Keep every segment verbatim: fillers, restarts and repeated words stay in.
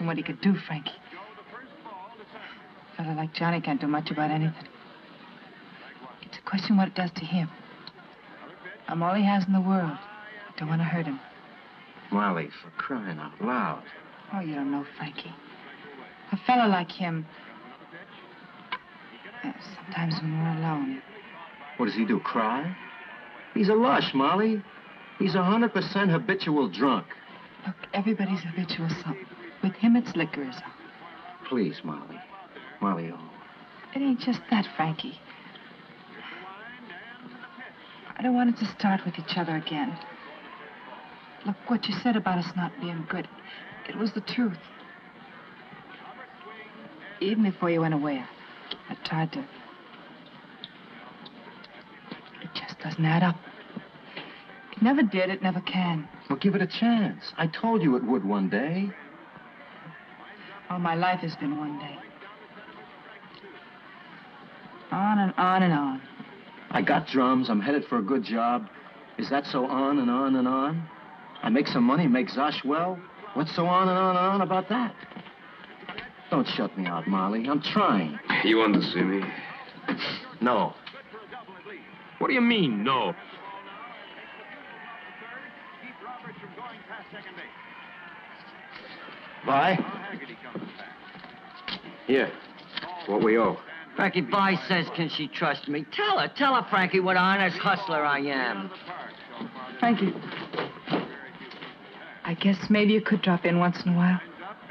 question what he could do, Frankie. A fella like Johnny can't do much about anything. It's a question what it does to him. I'm all he has in the world. Don't want to hurt him. Molly, for crying out loud. Oh, you don't know, Frankie. A fella like him... Uh, sometimes when we're alone... What does he do, cry? He's a lush, Molly. He's a hundred percent habitual drunk. Look, everybody's habitual something. With him, it's liquor is all. Please, Molly. Molly, oh. It ain't just that, Frankie. I don't want it to start with each other again. Look, what you said about us not being good, it was the truth. Even before you went away, I, I tried to... It just doesn't add up. It never did, it never can. Well, give it a chance. I told you it would one day. All my life has been one day. On and on and on. I got drums. I'm headed for a good job. Is that so on and on and on? I make some money, make Zosh well. What's so on and on and on about that? Don't shut me out, Molly. I'm trying. You want to see me? No. What do you mean, no? Bye. Here. What we owe. Frankie Bye says, can she trust me? Tell her, tell her, Frankie, what an honest hustler I am. Frankie, I guess maybe you could drop in once in a while.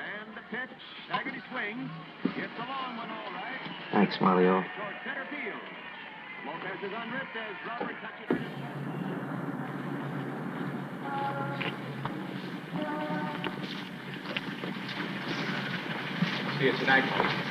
Thanks, Molly. Oh. See you tonight.